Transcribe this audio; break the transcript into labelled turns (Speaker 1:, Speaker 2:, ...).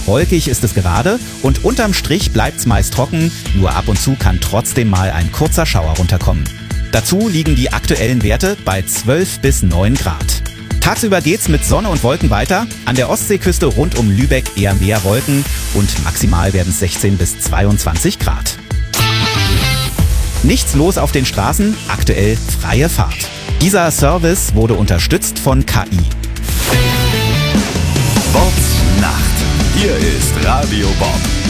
Speaker 1: Wolkig ist es gerade und unterm Strich bleibt's meist trocken, nur ab und zu kann trotzdem mal ein kurzer Schauer runterkommen. Dazu liegen die aktuellen Werte bei 12 bis 9 Grad. Tagsüber geht's mit Sonne und Wolken weiter, an der Ostseeküste rund um Lübeck eher mehr Wolken und maximal werden es 16 bis 22 Grad. Nichts los auf den Straßen, aktuell freie Fahrt. Dieser Service wurde unterstützt von KI.
Speaker 2: Bobs Nacht. Hier ist Radio Bob.